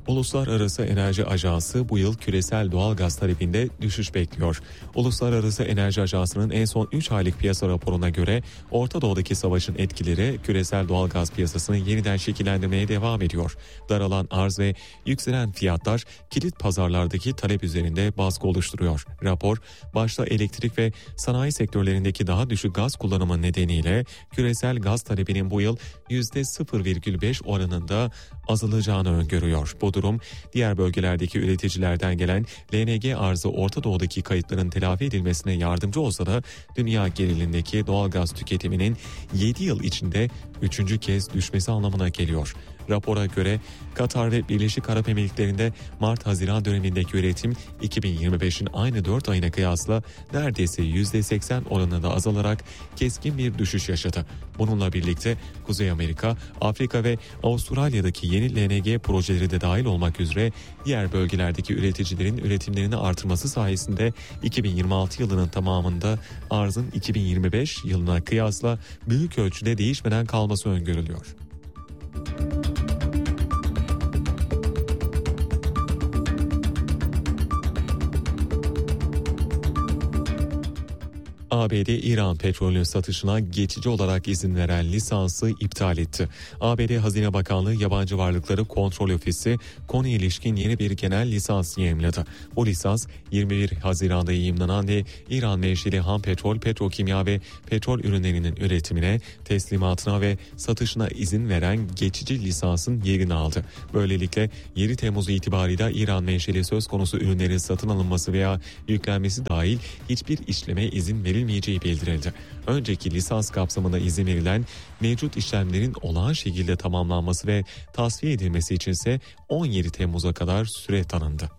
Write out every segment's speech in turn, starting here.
Uluslararası Enerji Ajansı bu yıl küresel doğal gaz talebinde düşüş bekliyor. Uluslararası Enerji Ajansı'nın en son 3 aylık piyasa raporuna göre Orta Doğu'daki savaşın etkileri küresel doğal gaz piyasasını yeniden şekillendirmeye devam ediyor. Daralan arz ve yükselen fiyatlar kilit pazarlardaki talep üzerinde baskı oluşturuyor. Rapor, başta elektrik ve sanayi sektörlerindeki daha düşük gaz kullanımı nedeniyle küresel gaz talebinin bu yıl %0,5 oranında azalacağını öngörüyor. Bu durum diğer bölgelerdeki üreticilerden gelen LNG arzı Orta Doğu'daki kayıtların telafi edilmesine yardımcı olsa da dünya genelindeki doğal gaz tüketiminin 7 yıl içinde 3. kez düşmesi anlamına geliyor. Rapora göre Katar ve Birleşik Arap Emirlikleri'nde Mart-Haziran dönemindeki üretim 2025'in aynı 4 ayına kıyasla neredeyse %80 oranında azalarak keskin bir düşüş yaşadı. Bununla birlikte Kuzey Amerika, Afrika ve Avustralya'daki yeni LNG projeleri de dahil olmak üzere diğer bölgelerdeki üreticilerin üretimlerini artırması sayesinde 2026 yılının tamamında arzın 2025 yılına kıyasla büyük ölçüde değişmeden kalması öngörülüyor. ABD, İran petrolünün satışına geçici olarak izin veren lisansı iptal etti. ABD Hazine Bakanlığı Yabancı Varlıkları Kontrol Ofisi konuya ilişkin yeni bir genel lisans yayımladı. Bu lisans 21 Haziran'da yayımlanan ve İran menşeli ham petrol, petrokimya ve petrol ürünlerinin üretimine, teslimatına ve satışına izin veren geçici lisansın yerini aldı. Böylelikle 7 Temmuz itibarıyla İran menşeli söz konusu ürünlerin satın alınması veya yüklenmesi dahil hiçbir işleme izin verilmeyeceği bildirildi. Önceki lisans kapsamında izin verilen mevcut işlemlerin olağan şekilde tamamlanması ve tasfiye edilmesi içinse 17 Temmuz'a kadar süre tanındı.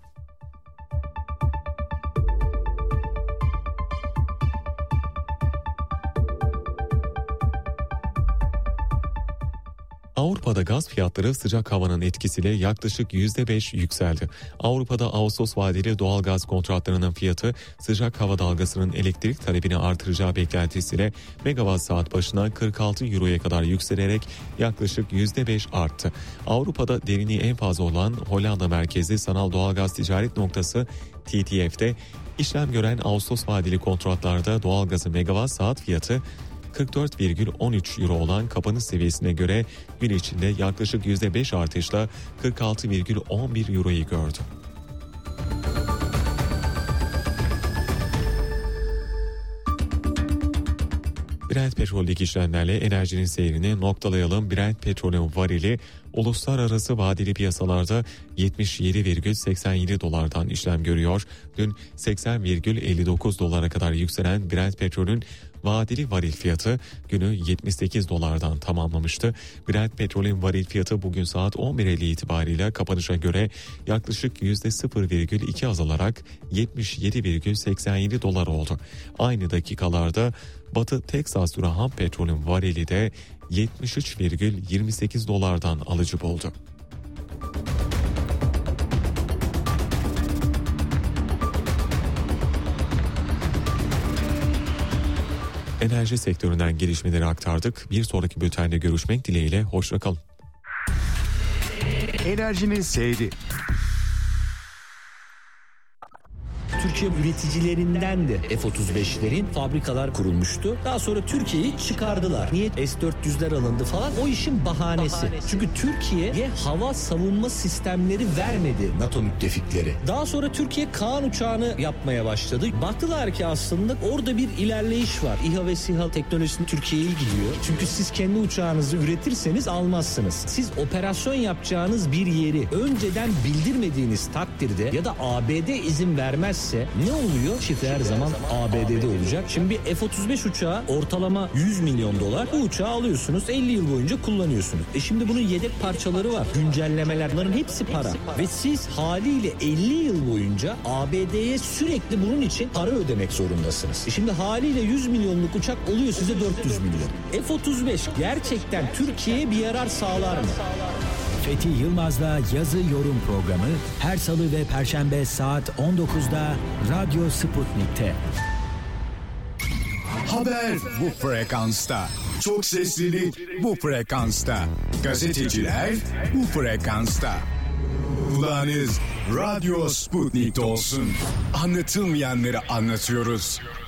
Avrupa'da gaz fiyatları sıcak havanın etkisiyle yaklaşık %5 yükseldi. Avrupa'da Ağustos vadeli doğal gaz kontratlarının fiyatı sıcak hava dalgasının elektrik talebini artıracağı beklentisiyle megawatt saat başına 46 euroya kadar yükselerek yaklaşık %5 arttı. Avrupa'da derinliği en fazla olan Hollanda merkezli sanal doğal gaz ticaret noktası TTF'de işlem gören Ağustos vadeli kontratlarda doğal gazın megawatt saat fiyatı 44,13 euro olan kapanış seviyesine göre gün içinde yaklaşık %5 artışla 46,11 euroyu gördü. Brent petroldeki işlemlerle enerjinin seyrini noktalayalım. Brent petrolün varili uluslararası vadeli piyasalarda 77,87 dolardan işlem görüyor. Dün 80,59 dolara kadar yükselen Brent petrolün vadeli varil fiyatı günü 78 dolardan tamamlamıştı. Brent petrolün varil fiyatı bugün saat 11.50 itibariyle kapanışa göre yaklaşık %0,2 azalarak 77,87 dolar oldu. Aynı dakikalarda Batı Teksas ham petrolün varili de 73,28 dolardan alıcı buldu. Enerji sektöründen gelişmeleri aktardık. Bir sonraki bültende görüşmek dileğiyle. Hoşça kalın. Enerjinin seyri. Türkiye üreticilerinden de F-35'lerin fabrikalar kurulmuştu. Daha sonra Türkiye'yi çıkardılar. Niye? S-400'ler alındı falan. O işin bahanesi. Çünkü Türkiye'ye hava savunma sistemleri vermedi NATO müttefikleri. Daha sonra Türkiye Kaan uçağını yapmaya başladı. Baktılar ki aslında orada bir ilerleyiş var. İHA ve SİHA teknolojisinin Türkiye'ye gidiyor. Çünkü siz kendi uçağınızı üretirseniz almazsınız. Siz operasyon yapacağınız bir yeri önceden bildirmediğiniz takdirde ya da ABD izin vermezse ne oluyor? Şifre her zaman ABD'de olacak. Şimdi bir F-35 uçağı ortalama 100 milyon dolar. Bu uçağı alıyorsunuz, 50 yıl boyunca kullanıyorsunuz. Şimdi bunun yedek parçaları var. Güncellemeler, bunların hepsi para. Ve siz haliyle 50 yıl boyunca ABD'ye sürekli bunun için para ödemek zorundasınız. Şimdi haliyle 100 milyonluk uçak oluyor size 400 milyon. F-35 gerçekten Türkiye'ye bir yarar sağlar mı? Fethi Yılmaz'la Yazı Yorum programı her salı ve perşembe saat 19'da Radyo Sputnik'te. Haber bu frekansta. Çok seslilik bu frekansta. Gazeteciler bu frekansta. Kulağınız Radyo Sputnik'te olsun. Anlatılmayanları anlatıyoruz.